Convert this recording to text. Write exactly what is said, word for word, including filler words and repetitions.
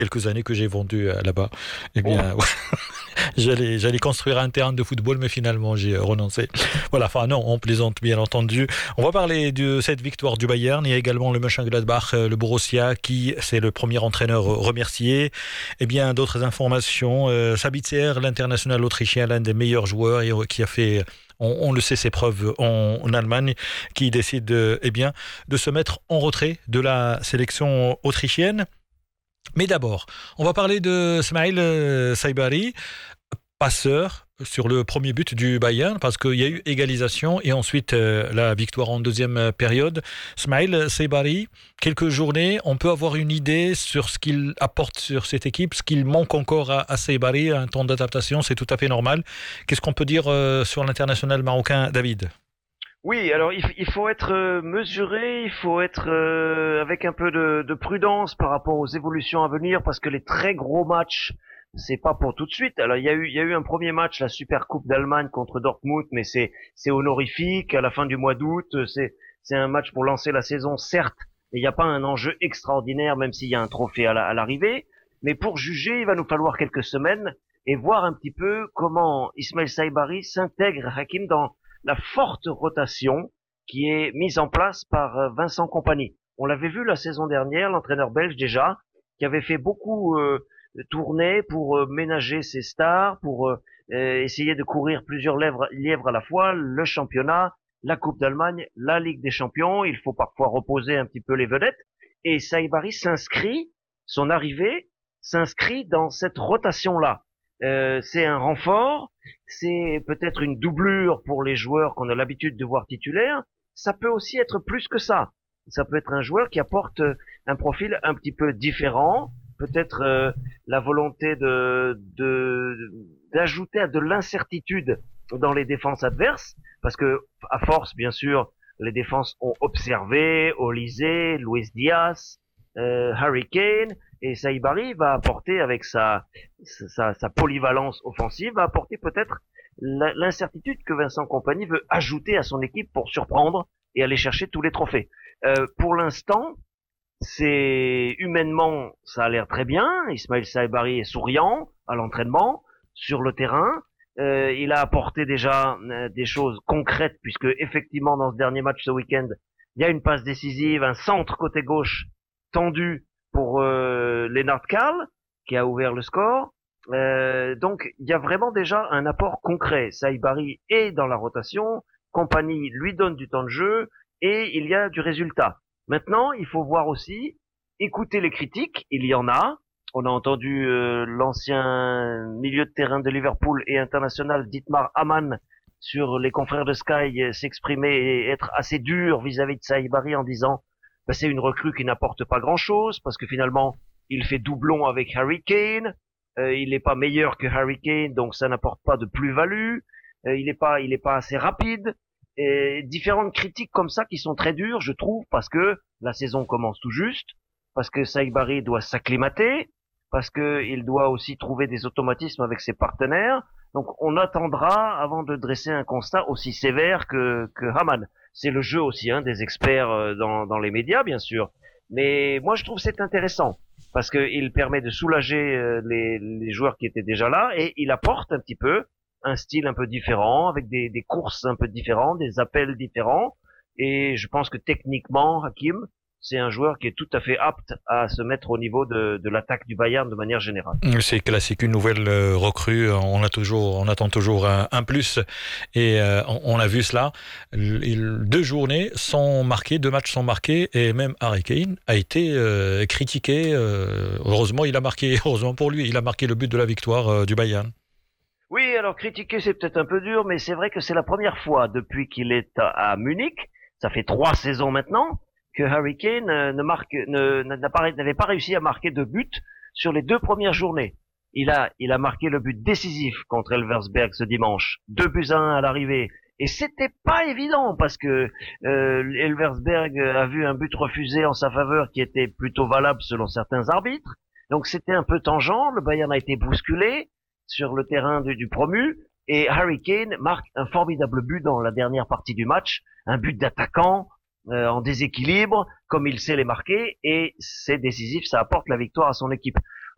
quelques années que j'ai vendu euh, là-bas. Eh Oh, bien, j'allais, j'allais construire un terrain de football, mais finalement, j'ai euh, renoncé. Voilà, enfin non, on plaisante bien entendu. On va parler de cette victoire du Bayern. Il y a également le Mönchengladbach, euh, le Borussia, qui c'est le premier entraîneur euh, remercié. Eh bien, d'autres informations. Euh, Sabitzer, l'international autrichien, l'un des meilleurs joueurs, et, euh, qui a fait, on, on le sait, ses preuves en, en Allemagne, qui décide euh, eh bien, de se mettre en retrait de la sélection autrichienne. Mais d'abord, on va parler de Smaïl euh, Saibari, passeur sur le premier but du Bayern, parce qu'il y a eu égalisation et ensuite euh, la victoire en deuxième euh, période. Smaïl Saibari, quelques journées, on peut avoir une idée sur ce qu'il apporte sur cette équipe, ce qu'il manque encore à, à Saibari, un temps d'adaptation, c'est tout à fait normal. Qu'est-ce qu'on peut dire euh, sur l'international marocain, David? oui, alors il, f- il faut être euh, mesuré, il faut être euh, avec un peu de, de prudence par rapport aux évolutions à venir, parce que les très gros matchs, c'est pas pour tout de suite. Alors il y a eu, il y a eu un premier match, la Super Coupe d'Allemagne contre Dortmund, mais c'est c'est honorifique à la fin du mois d'août. C'est c'est un match pour lancer la saison, certes, mais il n'y a pas un enjeu extraordinaire, même s'il y a un trophée à la- à l'arrivée. Mais pour juger, il va nous falloir quelques semaines et voir un petit peu comment Ismail Saibari s'intègre, Hakim, dans la forte rotation qui est mise en place par euh, Vincent Kompany. On l'avait vu la saison dernière, l'entraîneur belge déjà, qui avait fait beaucoup euh, de tournées pour euh, ménager ses stars, pour euh, euh, essayer de courir plusieurs lièvres, lièvres à la fois, le championnat, la Coupe d'Allemagne, la Ligue des Champions. Il faut parfois reposer un petit peu les vedettes. Et Saibari s'inscrit, son arrivée s'inscrit dans cette rotation-là. Euh, c'est un renfort, c'est peut-être une doublure pour les joueurs qu'on a l'habitude de voir titulaires. Ça peut aussi être plus que ça. Ça peut être un joueur qui apporte un profil un petit peu différent, peut-être euh, la volonté de de d'ajouter à de l'incertitude dans les défenses adverses, parce que à force, bien sûr, les défenses ont observé Olise, Luis Diaz, euh, Harry Kane, et Saibari va apporter avec sa sa, sa polyvalence offensive, va apporter peut-être l'incertitude que Vincent Kompany veut ajouter à son équipe pour surprendre et aller chercher tous les trophées. Euh, pour l'instant, c'est humainement, ça a l'air très bien. Ismail Saibari est souriant à l'entraînement, sur le terrain. Euh, il a apporté déjà euh, des choses concrètes, puisque effectivement dans ce dernier match ce week-end, il y a une passe décisive, un centre côté gauche tendu pour euh, Lennart Kahl, qui a ouvert le score. Euh, donc il y a vraiment déjà un apport concret. Saibari est dans la rotation, Kompany lui donne du temps de jeu et il y a du résultat. Maintenant, il faut voir aussi, écouter les critiques, il y en a. On a entendu euh, l'ancien milieu de terrain de Liverpool et international Dietmar Hamann sur les confrères de Sky euh, s'exprimer et être assez dur vis-à-vis de Saibari en disant bah, c'est une recrue qui n'apporte pas grand-chose parce que finalement il fait doublon avec Harry Kane, euh, il n'est pas meilleur que Harry Kane donc ça n'apporte pas de plus-value, euh, il n'est pas il n'est pas assez rapide. Et différentes critiques comme ça qui sont très dures, je trouve, parce que la saison commence tout juste, parce que Saibari doit s'acclimater, parce que il doit aussi trouver des automatismes avec ses partenaires. Donc on attendra avant de dresser un constat aussi sévère que, que Haman. C'est le jeu aussi hein, des experts euh, dans, dans les médias, bien sûr. Mais moi je trouve que c'est intéressant, parce qu'il permet de soulager euh, les, les joueurs qui étaient déjà là, et il apporte un petit peu un style un peu différent, avec des, des courses un peu différentes, des appels différents. Et je pense que techniquement, Hakim, c'est un joueur qui est tout à fait apte à se mettre au niveau de, de l'attaque du Bayern de manière générale. C'est classique, une nouvelle euh, recrue. On a toujours, on attend toujours un, un plus, et euh, on, on a vu cela. Il- deux journées sont marquées, deux matchs sont marqués, et même Harry Kane a été euh, critiqué. Euh, heureusement, il a marqué. Heureusement pour lui, il a marqué le but de la victoire euh, du Bayern. Oui, alors critiquer c'est peut-être un peu dur, mais c'est vrai que c'est la première fois depuis qu'il est à, à Munich, ça fait trois saisons maintenant, que Harry Kane euh, ne marque, ne, n'a pas, n'avait pas réussi à marquer de but sur les deux premières journées. Il a, il a marqué le but décisif contre Elversberg ce dimanche, deux buts à un à l'arrivée. Et c'était pas évident parce que euh, Elversberg a vu un but refusé en sa faveur qui était plutôt valable selon certains arbitres. Donc c'était un peu tangent. Le Bayern a été bousculé sur le terrain du, du promu, et Harry Kane marque un formidable but dans la dernière partie du match, un but d'attaquant euh, en déséquilibre, comme il sait les marquer, et c'est décisif, ça apporte la victoire à son équipe.